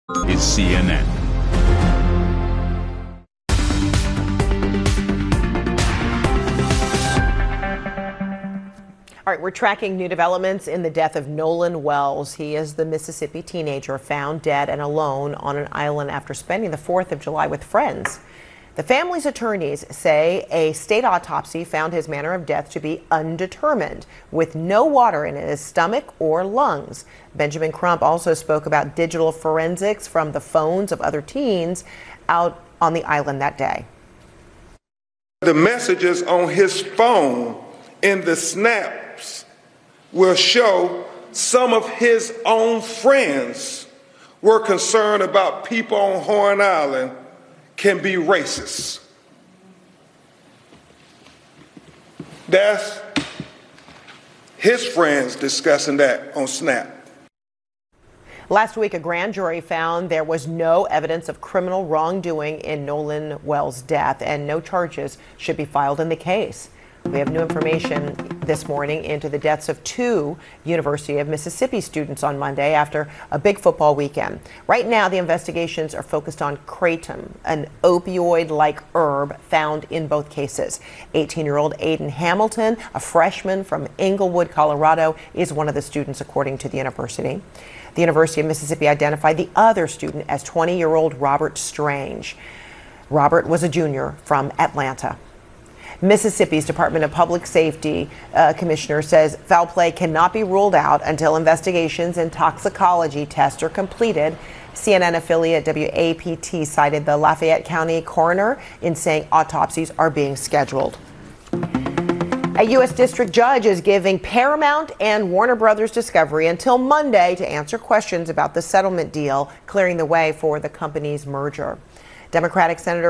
is CNN. All right, we're tracking new developments in the death of Nolan Wells. He is the Mississippi teenager found dead and alone on an island after spending the 4th of July with friends. The family's attorneys say a state autopsy found his manner of death to be undetermined, with no water in his stomach or lungs. Benjamin Crump also spoke about digital forensics from the phones of other teens out on the island that day. The messages on his phone in the snaps will show some of his own friends were concerned about people on Horn Island can be racist. That's his friends discussing that on Snap. Last week, a grand jury found there was no evidence of criminal wrongdoing in Nolan Wells' death, and no charges should be filed in the case. We have new information this morning into the deaths of 2 University of Mississippi students on Monday after a big football weekend. Right now, the investigations are focused on kratom, an opioid-like herb found in both cases. 18-year-old Aiden Hamilton, a freshman from Englewood, Colorado, is one of the students, according to the university. The University of Mississippi identified the other student as 20-year-old Robert Strange. Robert was a junior from Atlanta. Mississippi's Department of Public Safety commissioner says foul play cannot be ruled out until investigations and toxicology tests are completed. CNN affiliate WAPT cited the Lafayette County coroner in saying autopsies are being scheduled. A U.S. district judge is giving Paramount and Warner Brothers Discovery until Monday to answer questions about the settlement deal, clearing the way for the company's merger. Democratic Senator